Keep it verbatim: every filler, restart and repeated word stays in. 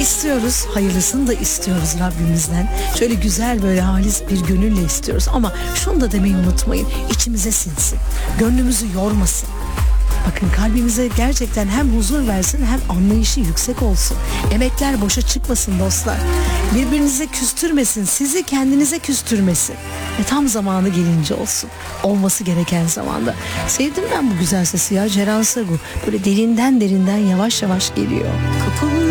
istiyoruz, hayırlısını da istiyoruz Rabbimizden. Şöyle güzel, böyle halis bir gönülle istiyoruz. Ama şunu da demeyi unutmayın, içimize sinsin, gönlümüzü yormasın. Bakın, kalbimize gerçekten hem huzur versin hem anlayışı yüksek olsun. Emekler boşa çıkmasın dostlar. Birbirinize küstürmesin, sizi kendinize küstürmesin. Ve tam zamanı gelince olsun. Olması gereken zamanda. Sevdim ben bu güzel sesi ya, Ceren Sagu. Böyle derinden derinden yavaş yavaş geliyor. Kapım